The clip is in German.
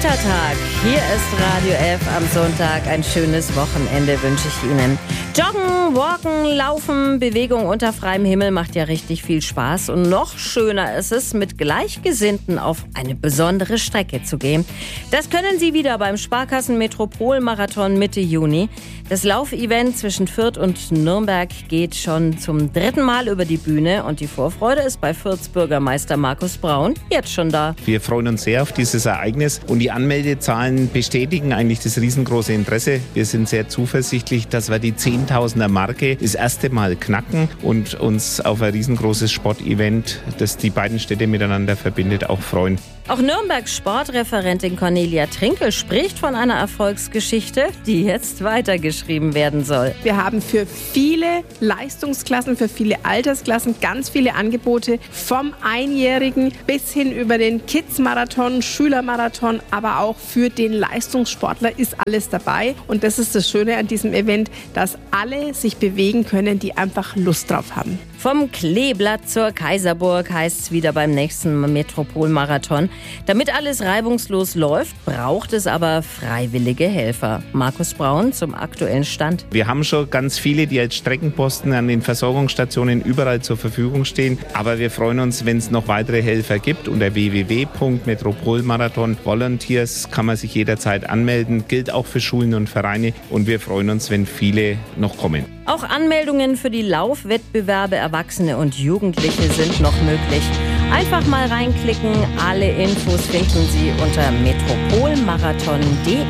Muttertag. Hier ist Radio F am Sonntag. Ein schönes Wochenende wünsche ich Ihnen. Joggen, walken, laufen, Bewegung unter freiem Himmel macht ja richtig viel Spaß. Und noch schöner ist es, mit Gleichgesinnten auf eine besondere Strecke zu gehen. Das können Sie wieder beim Sparkassen-Metropol-Marathon Mitte Juni. Das Laufevent zwischen Fürth und Nürnberg geht schon zum 3. Mal über die Bühne. Und die Vorfreude ist bei Fürths Bürgermeister Markus Braun jetzt schon da. Wir freuen uns sehr auf dieses Ereignis und die Anmeldezahlen bestätigen eigentlich das riesengroße Interesse. Wir sind sehr zuversichtlich, dass wir die 10.000er Marke das erste Mal knacken und uns auf ein riesengroßes Sportevent, das die beiden Städte miteinander verbindet, auch freuen. Auch Nürnbergs Sportreferentin Cornelia Trinkel spricht von einer Erfolgsgeschichte, die jetzt weitergeschrieben werden soll. Wir haben für viele Leistungsklassen, für viele Altersklassen ganz viele Angebote, vom Einjährigen bis hin über den Kids-Marathon, Schülermarathon, aber auch für den Leistungssportler ist alles dabei. Und das ist das Schöne an diesem Event, dass alle sich bewegen können, die einfach Lust drauf haben. Vom Kleeblatt zur Kaiserburg heißt es wieder beim nächsten Metropol-Marathon. Damit alles reibungslos läuft, braucht es aber freiwillige Helfer. Markus Braun zum aktuellen Stand. Wir haben schon ganz viele, die als Streckenposten an den Versorgungsstationen überall zur Verfügung stehen. Aber wir freuen uns, wenn es noch weitere Helfer gibt. Unter www.metropolmarathon Volunteers kann man sich jederzeit anmelden. Gilt auch für Schulen und Vereine. Und wir freuen uns, wenn viele noch kommen. Auch Anmeldungen für die Laufwettbewerbe Erwachsene und Jugendliche sind noch möglich. Einfach mal reinklicken. Alle Infos finden Sie unter metropolmarathon.de.